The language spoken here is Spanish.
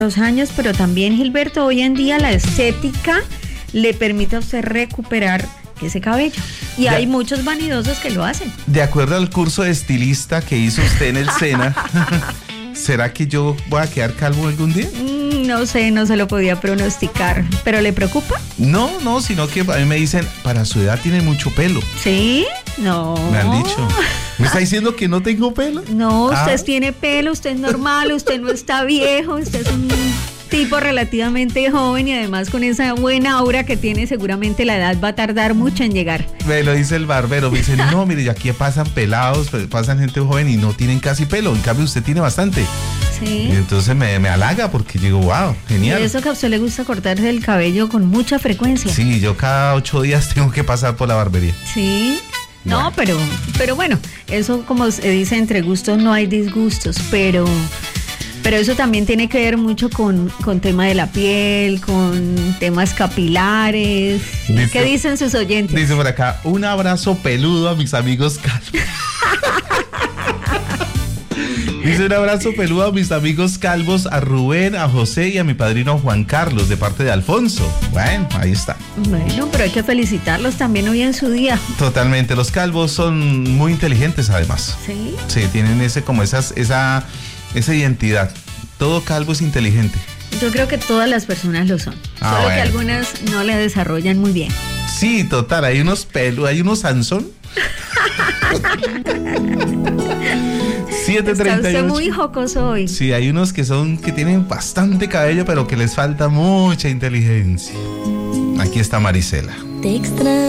los años, pero también, Gilberto, hoy en día la estética le permite a usted recuperar ese cabello. Y hay muchos vanidosos que lo hacen. De acuerdo al curso de estilista que hizo usted en el SENA, ¿será que yo voy a quedar calvo algún día? No sé, no se lo podía pronosticar. ¿Pero le preocupa? No, sino que a mí me dicen, para su edad tiene mucho pelo. ¿Sí? No. Me han dicho. ¿Me está diciendo que no tengo pelo? No, usted tiene pelo, usted es normal, usted no está viejo, usted es un tipo relativamente joven y además con esa buena aura que tiene, seguramente la edad va a tardar mucho en llegar. Me lo dice el barbero, me dice, no, mire, aquí pasan pelados, pasan gente joven y no tienen casi pelo, en cambio usted tiene bastante. Sí. Y entonces me halaga porque digo, wow, genial. Y eso que a usted le gusta cortarse el cabello con mucha frecuencia. Sí, yo cada 8 días tengo que pasar por la barbería. Sí. No, pero bueno, eso como se dice, entre gustos no hay disgustos, pero eso también tiene que ver mucho con tema de la piel, con temas capilares. ¿Qué dicen sus oyentes? Dice por acá, un abrazo peludo a mis amigos calvos. Dice un abrazo peludo a mis amigos calvos, a Rubén, a José y a mi padrino Juan Carlos, de parte de Alfonso. Bueno, ahí está. Bueno, pero hay que felicitarlos también hoy en su día. Totalmente, los calvos son muy inteligentes además. Sí. Sí, tienen esa identidad. Todo calvo es inteligente. Yo creo que todas las personas lo son. Solo que algunas no le desarrollan muy bien. Sí, total, hay unos Sansón. 7:38. Está usted muy jocoso hoy. Sí, hay unos que tienen bastante cabello, pero que les falta mucha inteligencia. Aquí está Marisela. Te extraño.